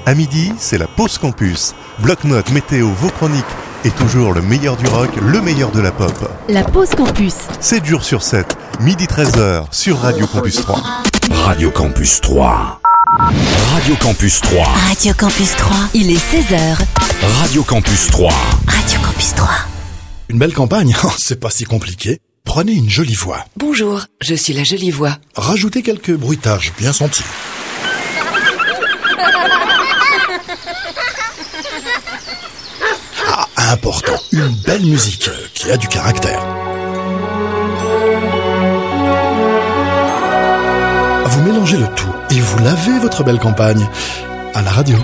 À midi, c'est la pause campus. Bloc-notes, météo, vos chroniques et toujours le meilleur du rock, le meilleur de la pop. La pause campus. 7 jours sur 7, midi 13h sur Radio Campus 3. Radio Campus 3. Radio Campus 3. Radio Campus 3. Il est 16h. Radio Campus 3. Radio Campus 3. Une belle campagne, c'est pas si compliqué. Prenez une jolie voix. Bonjour, je suis la jolie voix. Rajoutez quelques bruitages bien sentis. Ah, important, une belle musique qui a du caractère. Vous mélangez le tout et vous lavez votre belle campagne à la radio.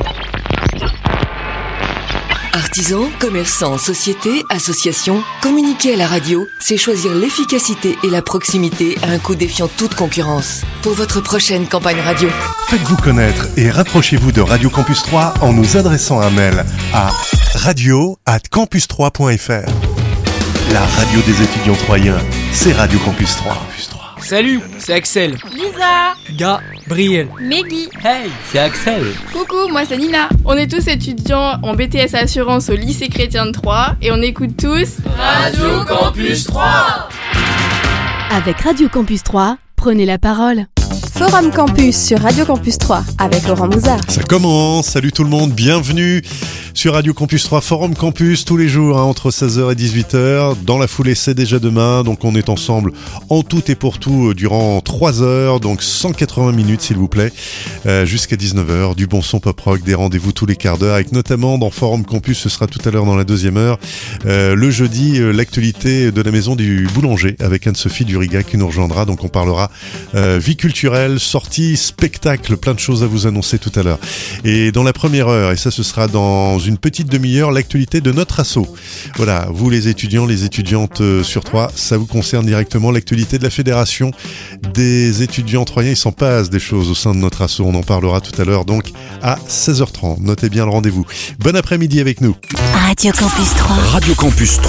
Artisans, commerçants, sociétés, associations, communiquer à la radio, c'est choisir l'efficacité et la proximité à un coût défiant toute concurrence. Pour votre prochaine campagne radio. Faites-vous connaître et rapprochez-vous de Radio Campus 3 en nous adressant un mail à radio@campus3.fr. La radio des étudiants troyens, c'est Radio Campus 3. Salut, c'est Axel. Lisa, Gabriel. Meggy. Hey, c'est Axel. Coucou, moi c'est Nina. On est tous étudiants en BTS Assurance au lycée chrétien de Troyes et on écoute tous Radio Campus 3. Avec Radio Campus 3, prenez la parole. Forum Campus sur Radio Campus 3 avec Laurent Mouzard. Ça commence, salut tout le monde, bienvenue sur Radio Campus 3, Forum Campus tous les jours entre 16h et 18h. Dans la foulée, c'est déjà demain, donc on est ensemble en tout et pour tout durant 3 heures, donc 180 minutes s'il vous plaît, jusqu'à 19h, du bon son pop rock, des rendez-vous tous les quarts d'heure, avec notamment dans Forum Campus, ce sera tout à l'heure dans la deuxième heure, le jeudi, l'actualité de la maison du boulanger avec Anne-Sophie Duriga qui nous rejoindra, donc on parlera vie culturelle, sortie, spectacle, plein de choses à vous annoncer tout à l'heure. Et dans la première heure, et ça ce sera dans une petite demi-heure, l'actualité de notre asso. Voilà, vous les étudiants, les étudiantes sur Troyes, ça vous concerne directement, l'actualité de la fédération des étudiants troyens. Il s'en passe des choses au sein de notre asso, on en parlera tout à l'heure donc à 16h30. Notez bien le rendez-vous. Bon après-midi avec nous. Radio Campus 3. Radio Campus 3.